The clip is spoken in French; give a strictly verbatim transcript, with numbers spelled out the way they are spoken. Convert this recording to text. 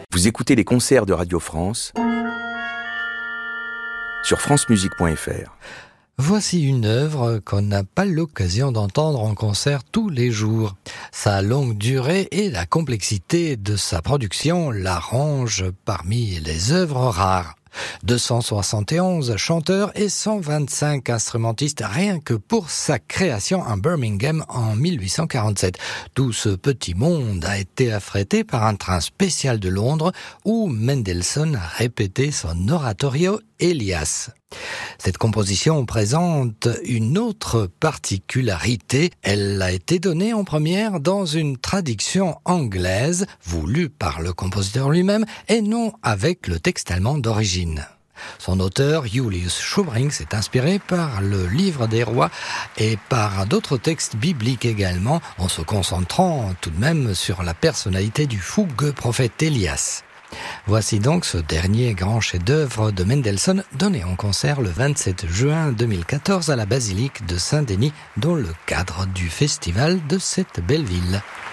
Vous écoutez les concerts de Radio France sur france musique point f r. Voici une œuvre qu'on n'a pas l'occasion d'entendre en concert tous les jours. Sa longue durée et la complexité de sa production la rangent parmi les œuvres rares. deux cent soixante et onze chanteurs et cent vingt-cinq instrumentistes rien que pour sa création à Birmingham en mille huit cent quarante-sept. Tout ce petit monde a été affrété par un train spécial de Londres où Mendelssohn a répété son oratorio Elias. Cette composition présente une autre particularité. Elle a été donnée en première dans une traduction anglaise, voulue par le compositeur lui-même, et non avec le texte allemand d'origine. Son auteur, Julius Schubring, s'est inspiré par le Livre des Rois et par d'autres textes bibliques également, en se concentrant tout de même sur la personnalité du fougueux prophète Elias. Voici donc ce dernier grand chef-d'œuvre de Mendelssohn, donné en concert le vingt-sept juin deux mille quatorze à la basilique de Saint-Denis, dans le cadre du festival de cette belle ville.